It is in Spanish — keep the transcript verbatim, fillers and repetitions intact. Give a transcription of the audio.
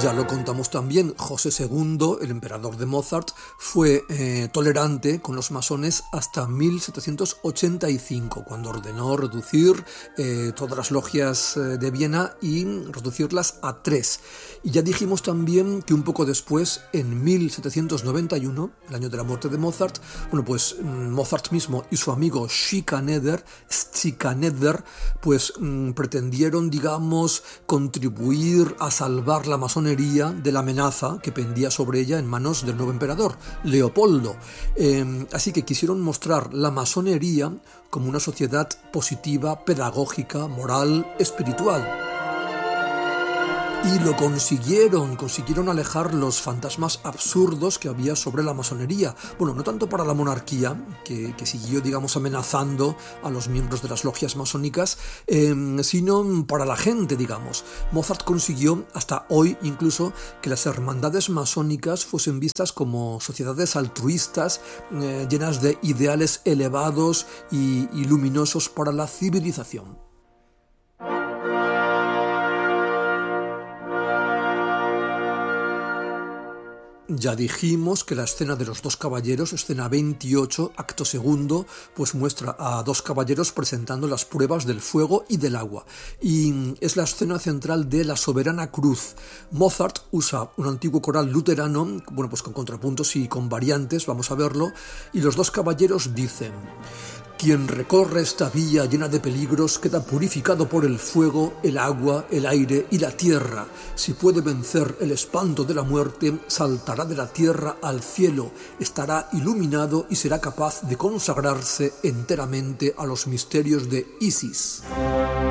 Ya lo contamos también, José segundo, el emperador de Mozart, fue eh, tolerante con los masones hasta mil setecientos ochenta y cinco, cuando ordenó reducir eh, todas las logias eh, de Viena y reducirlas a tres. Y ya dijimos también que un poco después, en mil setecientos noventa y uno, el año de la muerte de Mozart, bueno, pues Mozart mismo y su amigo Schikaneder, Schikaneder, pues mmm, pretendieron, digamos, contribuir a salvar la masonería de la amenaza que pendía sobre ella en manos del nuevo emperador, Leopoldo. Eh, así que quisieron mostrar la masonería como una sociedad positiva, pedagógica, moral, espiritual. Y lo consiguieron, consiguieron alejar los fantasmas absurdos que había sobre la masonería. Bueno, no tanto para la monarquía, que, que siguió, digamos, amenazando a los miembros de las logias masónicas, eh, sino para la gente, digamos. Mozart consiguió, hasta hoy incluso, que las hermandades masónicas fuesen vistas como sociedades altruistas, eh, llenas de ideales elevados y, y luminosos para la civilización. Ya dijimos que la escena de los dos caballeros, escena veintiocho, acto segundo, pues muestra a dos caballeros presentando las pruebas del fuego y del agua. Y es la escena central de La Soberana Cruz. Mozart usa un antiguo coral luterano, bueno, pues con contrapuntos y con variantes, vamos a verlo, y los dos caballeros dicen: quien recorre esta vía llena de peligros queda purificado por el fuego, el agua, el aire y la tierra. Si puede vencer el espanto de la muerte, saltará de la tierra al cielo, estará iluminado y será capaz de consagrarse enteramente a los misterios de Isis.